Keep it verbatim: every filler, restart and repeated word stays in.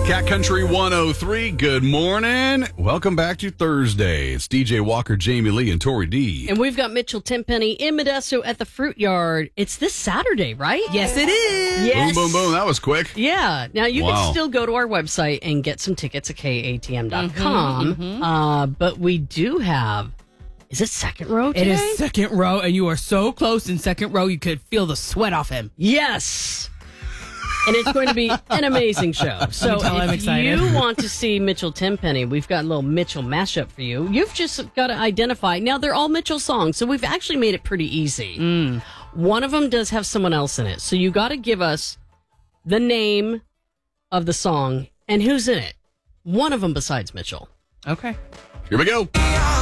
Cat Country one oh three, good morning. Welcome back to Thursday. It's D J Walker, Jamie Lee, and Tori D. And we've got Mitchell Tenpenny in Modesto at the Fruit Yard. It's this Saturday, right? Yes, it is. Yes. Boom, boom, boom. That was quick. Yeah. Now, you Wow. can still go to our website and get some tickets at K A T M dot com. Mm-hmm, mm-hmm. Uh, but we do have, is it second row today? It is second row, and you are so close in second row, you could feel the sweat off him. Yes. And it's going to be an amazing show. So I'm if excited. you want to see Mitchell Tenpenny, we've got a little Mitchell mashup for you. You've just got to identify. Now, they're all Mitchell songs, so we've actually made it pretty easy. Mm. One of them does have someone else in it. So you got to give us the name of the song and who's in it. One of them besides Mitchell. Okay. Here we go.